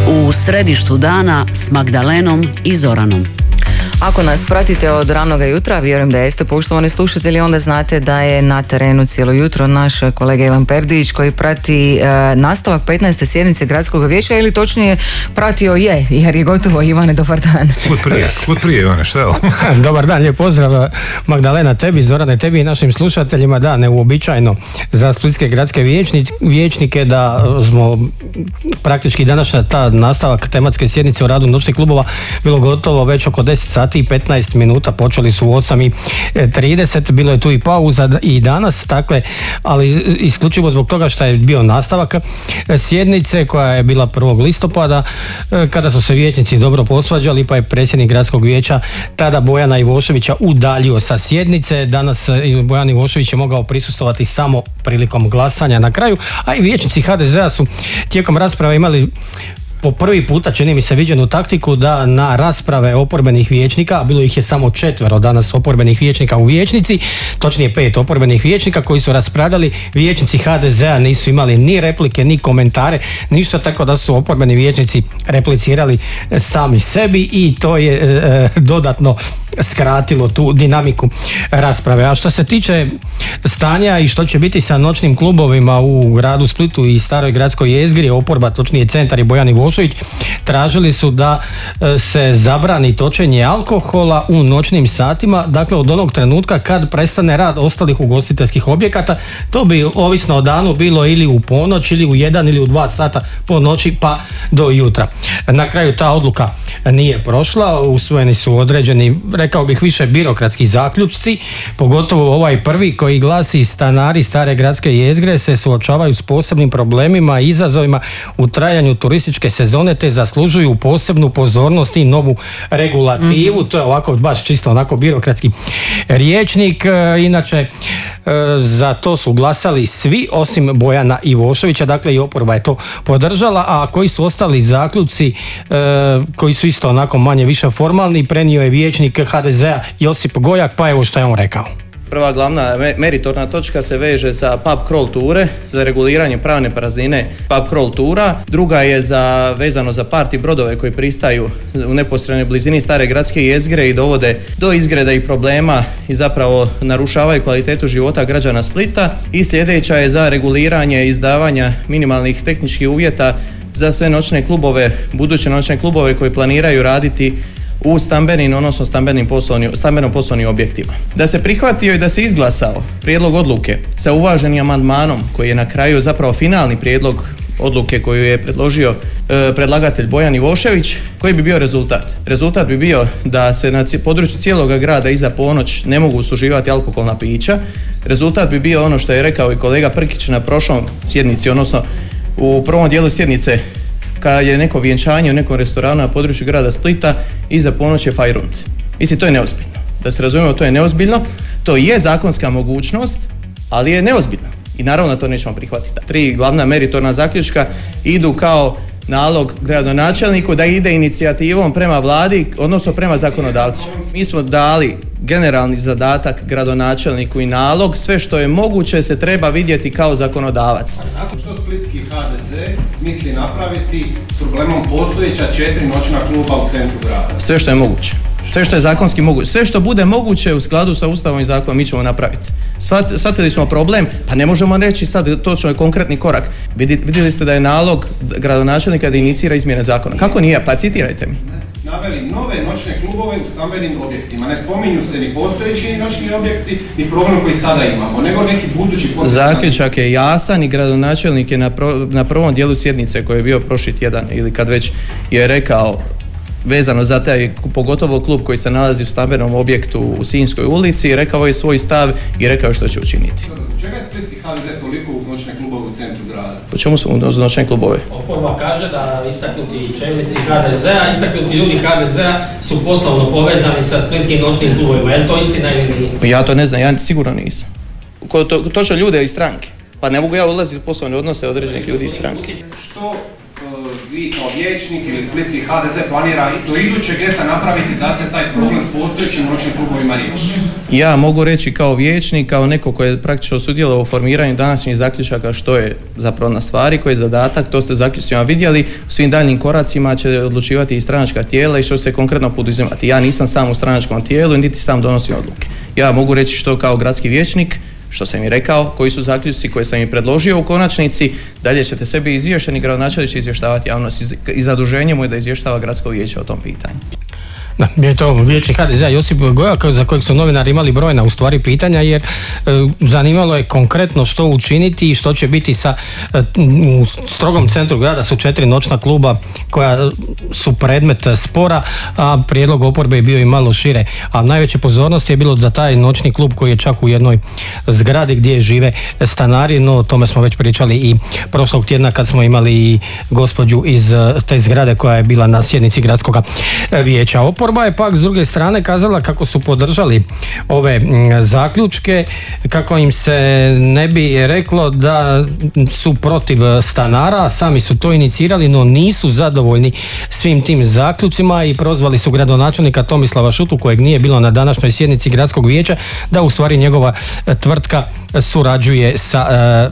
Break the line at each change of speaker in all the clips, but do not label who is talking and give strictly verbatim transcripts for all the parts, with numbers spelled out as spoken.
U središtu dana s Magdalenom i Zoranom.
Ako nas pratite od ranoga jutra, vjerujem da jeste poštovani slušatelji, onda znate da je na terenu cijelo jutro naš kolega Ivan Perdić koji prati e, nastavak petnaeste sjednice gradskog vijeća, ili točnije pratio je, jer je gotovo. Ivane, dobar dan.
Kud prije, kud prije Ivane, šta je ovo?
Dobar dan, lijep pozdrav Magdalena tebi, Zorane tebi i našim slušateljima. Da, neuobičajeno za splitske gradske vijećnike da smo praktički današnja ta nastavak tematske sjednice o radu noćnih klubova bilo gotovo već oko deset sati i petnaest minuta, počeli su u osam i trideset, bilo je tu i pauza i danas, dakle, ali isključivo zbog toga što je bio nastavak sjednice koja je bila prvog listopada, kada su se vijećnici dobro posvađali, pa je predsjednik gradskog vijeća tada Bojana Ivoševića udaljio sa sjednice. Danas Bojan Ivošević je mogao prisustvovati samo prilikom glasanja na kraju, a i vijećnici ha de zea su tijekom rasprave imali po prvi puta, čini mi se, viđenu taktiku da na rasprave oporbenih vijećnika, a bilo ih je samo četvero danas oporbenih vijećnika u vijećnici, točnije pet oporbenih vijećnika koji su raspravljali, vijećnici ha de zea nisu imali ni replike, ni komentare, ništa, tako da su oporbeni vijećnici replicirali sami sebi i to je e, dodatno skratilo tu dinamiku rasprave. A što se tiče stanja i što će biti sa noćnim klubovima u gradu Splitu i staroj gradskoj jezgri, oporba, točnije Centar i Bojan Ivošević, tražili su da se zabrani točenje alkohola u noćnim satima, dakle od onog trenutka kad prestane rad ostalih ugostiteljskih objekata. To bi ovisno o danu bilo ili u ponoć ili u jedan ili u dva sata po noći pa do jutra. Na kraju ta odluka nije prošla, usvojeni su određeni, rekao bih, više birokratski zaključci, pogotovo ovaj prvi koji glasi: stanari stare gradske jezgre se suočavaju s posebnim problemima i izazovima u trajanju turističke sezone te zaslužuju posebnu pozornost i novu regulativu. Mm-hmm. To je ovako baš čisto onako birokratski rječnik. Inače za to su glasali svi osim Bojana Ivoševića, dakle i oporba je to podržala, a koji su ostali zaključci koji su isto onako manje više formalni prenio je vijećnik ha de zea Josip Gojak, pa evo što je on rekao.
Prva glavna meritorna točka se veže za pub crawl ture, za reguliranje pravne praznine pub crawl tura. Druga je za, vezano za party brodove koji pristaju u neposrednoj blizini stare gradske jezgre i dovode do izgreda i problema i zapravo narušavaju kvalitetu života građana Splita. I sljedeća je za reguliranje izdavanja minimalnih tehničkih uvjeta za sve noćne klubove, buduće noćne klubove koji planiraju raditi u stambenim, odnosno stambenim poslovni, stambenom poslovnim objektima. Da se prihvatio i da se izglasao prijedlog odluke sa uvaženim amandmanom koji je na kraju zapravo finalni prijedlog odluke koju je predložio e, predlagatelj Bojan Ivošević, koji bi bio rezultat? Rezultat bi bio da se na području cijelog grada iza ponoć ne mogu suživati alkoholna pića. Rezultat bi bio ono što je rekao i kolega Prkić na prošlom sjednici, odnosno u prvom dijelu sjednice, kada je neko vjenčanje u nekom restoranu na području grada Splita, iza ponoć je fajrunt. Mislim, to je neozbiljno. Da se razumijemo, to je neozbiljno. To je zakonska mogućnost, ali je neozbiljno. I naravno to nećemo prihvatiti. Tri glavna meritorna zaključka idu kao nalog gradonačelniku da ide inicijativom prema vladi, odnosno prema zakonodavcu. Mi smo dali generalni zadatak gradonačelniku i nalog, sve što je moguće se treba vidjeti kao zakonodavac.
Nakon što splitski ha de ze misli napraviti s problemom postojeća četiri noćna kluba u centru grada?
Sve što je moguće. Sve što je zakonski moguće. Sve što bude moguće u skladu sa Ustavom i zakonom mi ćemo napraviti. Shvatili smo problem, pa ne možemo reći sad točno je konkretni korak. Vidjeli ste da je nalog gradonačelnika da inicira izmjene zakona. Kako nije? Pa citirajte mi.
Naveli nove noćne klubove u stambenim objektima. Ne spominju se ni postojeći noćni objekti, ni problem koji sada imamo, nego neki budući postojeći.
Zaključak je jasan i gradonačelnik je na, pro, na prvom dijelu sjednice koji je bio prošli tjedan ili kad već je rekao vezano za taj, pogotovo klub koji se nalazi u stambenom objektu u Sinjskoj ulici, rekao je svoj stav i rekao je što će učiniti.
Zbog čega je splitski ha de ze toliko uz noćne klubove u centru grada?
Po čemu su uz noćne klubove?
Oporba kaže da istaknuti čelnici ha de zea, istaknuti ljudi ha de zea su poslovno povezani sa splitskim noćnim klubovima. Je li to istina ili nije?
Ja to ne znam, ja sigurno nisam. To, točno ljude iz stranke. Pa ne mogu ja ulaziti u poslovne odnose određenih ljudi iz stranke.
Što vi kao vijećnik ili splitski ha de ze planira do idućeg ljeta napraviti da se taj problem s postojećim noćnim klubovima riješi?
Ja mogu reći kao vijećnik, kao neko koji je praktično sudjelovao u formiranju današnjih zaključaka što je zapravo na stvari, koji je zadatak, to ste zaključcima vidjeli, u svim daljnjim koracima će odlučivati i stranačka tijela i što se konkretno poduzimati. Ja nisam sam u stranačkom tijelu, niti sam donosim odluke. Ja mogu reći što kao gradski vijećnik, što sam i rekao, koji su zaključci koje sam i predložio u konačnici, dalje ćete sebi izvješteni gradonačelnik će izvještavati javnost i zaduženje mu je da izvještava gradsko vijeće o tom pitanju.
Da, je to vijećnik ha de ze Josip Gojak za kojeg su novinari imali brojna u stvari pitanja jer e, zanimalo je konkretno što učiniti i što će biti sa e, u strogom centru grada su četiri noćna kluba koja su predmet spora, a prijedlog oporbe je bio i malo šire, a najveće pozornosti je bilo za taj noćni klub koji je čak u jednoj zgradi gdje žive stanari, no o tome smo već pričali i prošlog tjedna kad smo imali i gospođu iz te zgrade koja je bila na sjednici gradskog vijeća. Oporba je pak s druge strane kazala kako su podržali ove zaključke, kako im se ne bi reklo da su protiv stanara, sami su to inicirali, no nisu zadovoljni svim tim zaključcima i prozvali su gradonačelnika Tomislava Šutu, kojeg nije bilo na današnjoj sjednici gradskog vijeća, da u stvari njegova tvrtka surađuje sa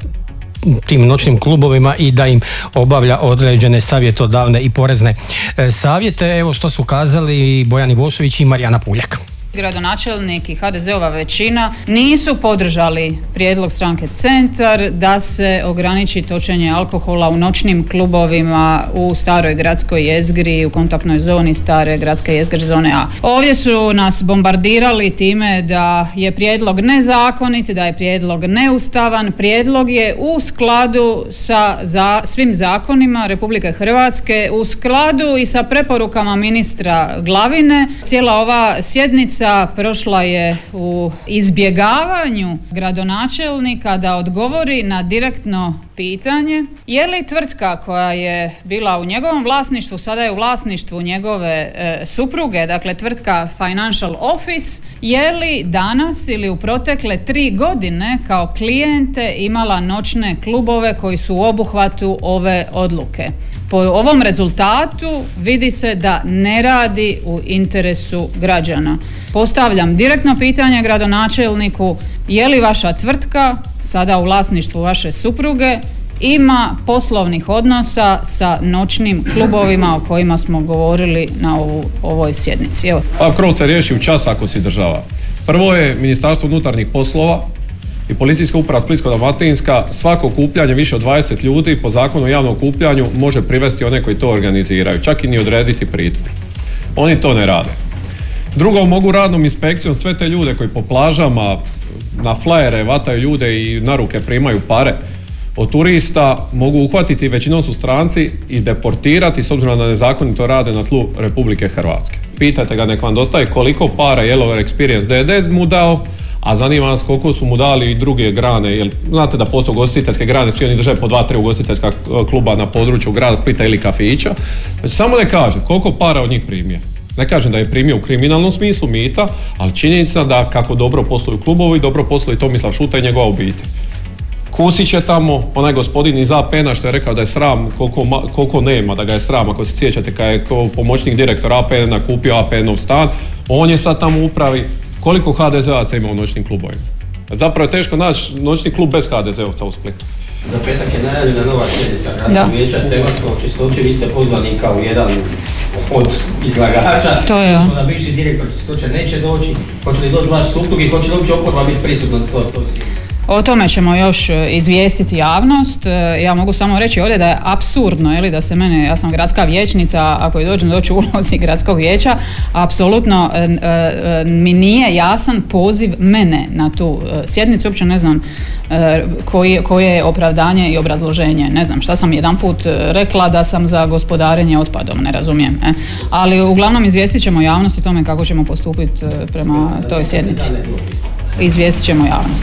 tim noćnim klubovima i da im obavlja određene savjetodavne i porezne savjete. Evo što su kazali Bojan Ivošević i Marijana Puljak.
Gradonačelnik i ha de ze-ova većina nisu podržali prijedlog stranke Centar da se ograniči točenje alkohola u noćnim klubovima u staroj gradskoj jezgri, u kontaktnoj zoni stare gradske jezgre zone A. Ovdje su nas bombardirali time da je prijedlog nezakonit, da je prijedlog neustavan. Prijedlog je u skladu sa za svim zakonima Republike Hrvatske, u skladu i sa preporukama ministra Glavine. Cijela ova sjednica prošla je u izbjegavanju gradonačelnika da odgovori na direktno pitanje je li tvrtka koja je bila u njegovom vlasništvu, sada je u vlasništvu njegove e, supruge, dakle tvrtka Financial Office, je li danas ili u protekle tri godine kao klijente imala noćne klubove koji su u obuhvatu ove odluke. Po ovom rezultatu vidi se da ne radi u interesu građana. Postavljam direktno pitanje gradonačelniku, je li vaša tvrtka, sada u vlasništvu vaše supruge, ima poslovnih odnosa sa noćnim klubovima o kojima smo govorili na ovu, ovoj sjednici? Evo.
Pa krov se riješi u čas ako se država. Prvo je Ministarstvo unutarnjih poslova i Policijska uprava Splitsko-dalmatinska. Svako okupljanje više od dvadeset ljudi po zakonu o javnom okupljanju može privesti one koji to organiziraju, čak i ni odrediti pritvor. Oni to ne rade. Drugo, mogu radnom inspekcijom sve te ljude koji po plažama na flajere vataju ljude i na ruke primaju pare od turista, mogu uhvatiti, većinom su stranci, i deportirati s obzirom da nezakonito rade na tlu Republike Hrvatske. Pitajte ga, nek vam dostaje koliko para Yellow Experience D D mu dao, a zanima nas koliko su mu dali i druge grane, jer znate da postoje ugostiteljske grane, svi oni drže po dva, tri ugostiteljska kluba na području grada Splita ili kafića. Znači, samo ne kaže koliko para od njih primije. Ne kažem da je primio u kriminalnom smislu mita, ali činjenica da kako dobro posluju klubovi, dobro posluju Tomislav Šuta i njegova obitelj. Kusić je tamo, onaj gospodin iz A P N-a što je rekao da je sram koliko, koliko nema, da ga je sram, ako se sjećate kad je pomoćnik direktora A P N-a kupio A P N-ov stan, on je sad tamo u upravi. Koliko ha de ze-ovaca ima u noćnim klubovima? Zapravo je teško naći noćni klub bez ha de ze-ovca u Splitu.
Za petak je najavljena nova sjednica gradskog vijeća tematskog čistoće, vi ste pozvani kao jedan od izlagača.
To je.
Da bivši direktor čistoće neće doći, hoće li doći vaš suprug i hoće li uopće oporba biti prisutna na toj sjednici?
O tome ćemo još izvijestiti javnost. Ja mogu samo reći ovdje da je apsurdno, je li, da se mene, ja sam gradska vijećnica, ako je dođem doći u ulozi gradskog vijeća, apsolutno e, e, mi nije jasan poziv mene na tu sjednicu, uopće ne znam e, koji, koje je opravdanje i obrazloženje. Ne znam šta sam jedanput rekla da sam za gospodarenje otpadom, ne razumijem. E. Ali uglavnom izvijestit ćemo javnost o tome kako ćemo postupiti prema toj sjednici. Izvijestit ćemo javnost.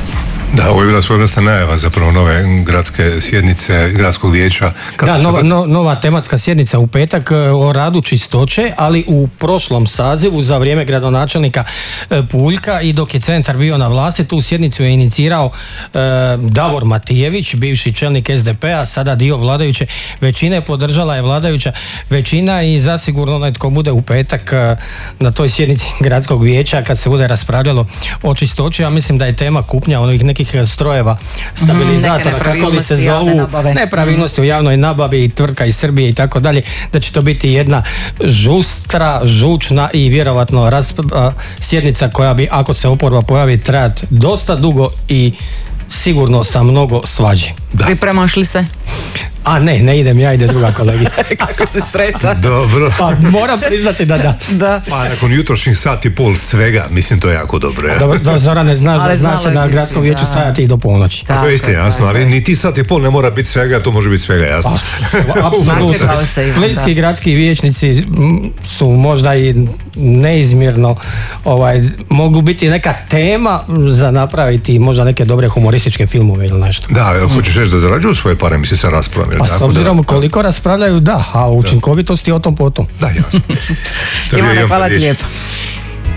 Da, ovo je bila svojevrsna najava zapravo nove gradske sjednice, gradskog vijeća. Kako
da, nova, no, nova tematska sjednica u petak o radu čistoće, ali u prošlom sazivu za vrijeme gradonačelnika Puljka i dok je centar bio na vlasti, tu sjednicu je inicirao e, Davor Matijević, bivši čelnik es de pe a, sada dio vladajuće većine, podržala je vladajuća većina i zasigurno onaj tko bude u petak e, na toj sjednici gradskog vijeća kad se bude raspravljalo o čistoći, ja mislim da je tema kupnja onih nekih strojeva, stabilizatora, mm, kako li se zovu, nepravilnosti u javnoj nabavi, tvrtka iz Srbije i tako dalje, da će to biti jedna žustra, žučna i vjerovatno rasp- sjednica koja bi, ako se oporba pojavi, trajati dosta dugo i sigurno sa mnogo svađe.
Pripremaš li se?
A ne, ne idem ja, ide druga kolegica.
Kako se streta?
Dobro.
Pa moram priznati da da.
da.
Pa nakon jutrošnjih sat i pol svega, mislim to je jako dobro. Ja.
Dobro, do Zorane, znaš da zna se na gradskom vijeću stajati i do ponoći.
A to je isto jasno, ali ni ti sat i pol ne mora biti svega, to može biti svega, jasno.
Pa, apsolutno. Splitski gradski vijećnici su možda i neizmjerno, ovaj, mogu biti neka tema za napraviti možda neke dobre humorističke filmove ili nešto.
Da, hoćeš reći da zarađuju svoje pare, misli sa raspravom.
Pa s obzirom da, koliko raspravljaju, da, a učinkovitosti o tom potom.
Da, jasno.
Ivane, hvala ti lijepo.